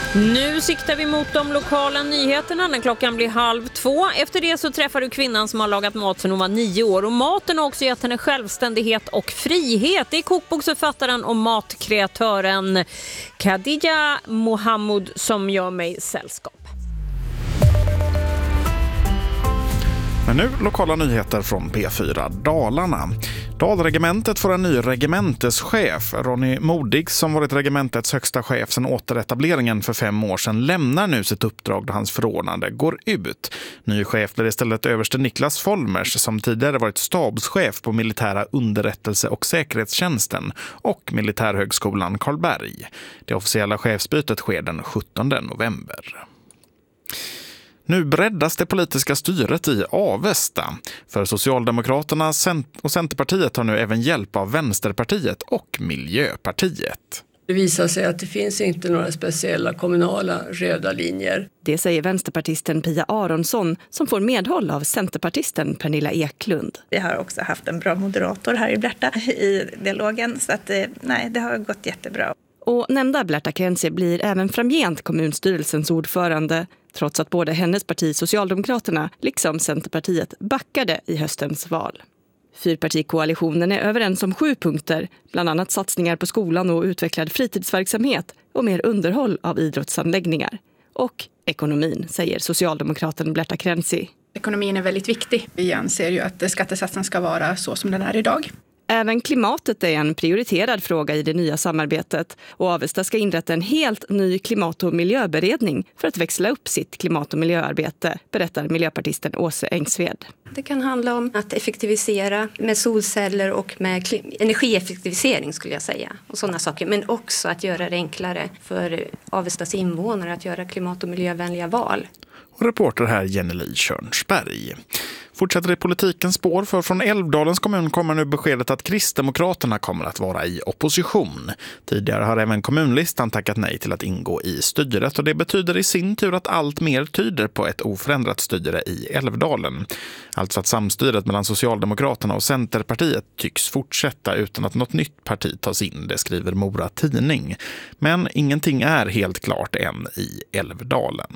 Nu siktar vi mot de lokala nyheterna när klockan blir 1:30. Efter det så träffar du kvinnan som har lagat mat sedan hon var 9 år. Och maten har också gett henne självständighet och frihet. Det är kokboksförfattaren och matkreatören Khadija Mohamud som gör mig sällskap. Men nu lokala nyheter från P4 Dalarna. Dalregementet får en ny regementeschef. Ronny Modig, som varit regementets högsta chef sedan återetableringen för 5 år sedan, lämnar nu sitt uppdrag då hans förordnande går ut. Ny chef blir istället överste Niklas Folmers, som tidigare varit stabschef på militära underrättelse- och säkerhetstjänsten och militärhögskolan Karlberg. Det officiella chefsbytet sker den 17 november. Nu breddas det politiska styret i Avesta. För Socialdemokraterna och Centerpartiet har nu även hjälp av Vänsterpartiet och Miljöpartiet. Det visar sig att det finns inte några speciella kommunala röda linjer. Det säger vänsterpartisten Pia Aronsson som får medhåll av centerpartisten Pernilla Eklund. Vi har också haft en bra moderator här i Blerta i dialogen så att det har gått jättebra. Och nämnda Blerta Krenzi blir även framgent kommunstyrelsens ordförande, trots att både hennes parti Socialdemokraterna liksom Centerpartiet backade i höstens val. Fyrpartikoalitionen är överens om 7 punkter, bland annat satsningar på skolan och utvecklad fritidsverksamhet och mer underhåll av idrottsanläggningar. Och ekonomin, säger Socialdemokraten Blerta Krenzi. Ekonomin är väldigt viktig. Vi anser ju att skattesatsen ska vara så som den är idag. Även klimatet är en prioriterad fråga i det nya samarbetet och Avesta ska inrätta en helt ny klimat- och miljöberedning för att växla upp sitt klimat- och miljöarbete, berättar miljöpartisten Åse Engsved. Det kan handla om att effektivisera med solceller och med energieffektivisering skulle jag säga och sådana saker. Men också att göra det enklare för Avestas invånare att göra klimat- och miljövänliga val. Och reporter här Jenny Körnsberg. Fortsätter i politikens spår, för från Älvdalens kommun kommer nu beskedet att Kristdemokraterna kommer att vara i opposition. Tidigare har även kommunlistan tackat nej till att ingå i styret och det betyder i sin tur att allt mer tyder på ett oförändrat styre i Älvdalen. Alltså att samstyret mellan Socialdemokraterna och Centerpartiet tycks fortsätta utan att något nytt parti tas in, det skriver Mora Tidning. Men ingenting är helt klart än i Älvdalen.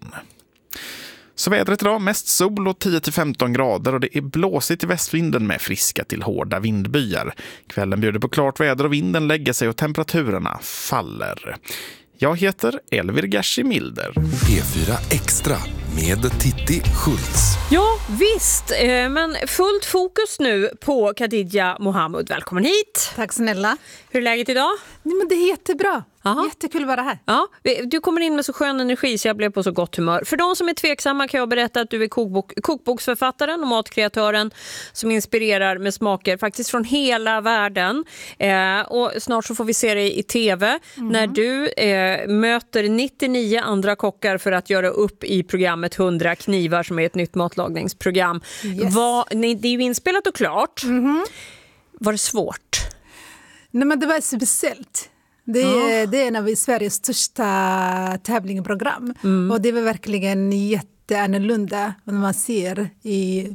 Så vädret idag, mest sol och 10-15 grader och det är blåsigt i västvinden med friska till hårda vindbyar. Kvällen bjuder på klart väder och vinden lägger sig och temperaturerna faller. Jag heter Elvir Gershi Milder. P4 Extra med Titti Schultz. Ja, visst. Men fullt fokus nu på Khadija Mohamud. Välkommen hit. Tack snälla. Hur är läget idag? Nej, men det är jättebra. Aha. Jättekul att vara här. Ja, du kommer in med så skön energi så jag blev på så gott humör. För de som är tveksamma kan jag berätta att du är kokboksförfattaren och matkreatören som inspirerar med smaker faktiskt från hela världen. Och snart så får vi se dig i tv när du möter 99 andra kockar för att göra upp i programmet 100 knivar som är ett nytt matlagningsprogram. Yes. Det är ju inspelat och klart. Var det svårt? Nej, men det var speciellt. Det är en av Sveriges största tävlingsprogram. Och det var verkligen jätteannorlunda när man ser i